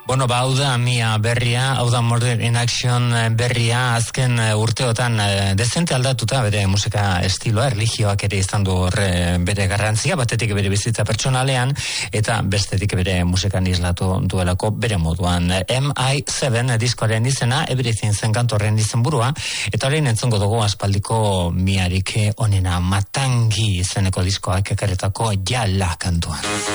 Bueno, hau da Mia berria, hau da Murder in Action berria, azken urteotan dezente aldatuta bere musika estiloa, erlijioak ere izan du bere garrantzia, batetik bere bizitza pertsonalean, eta bestetik bere musikan islatu duelako bere moduan. MI7 diskoaren izena, Everything zen kantorren izenburua, eta orain entzongo dugu aspaldiko Miarik onena Matangi izeneko diskoak ekarretako Jala kantuan.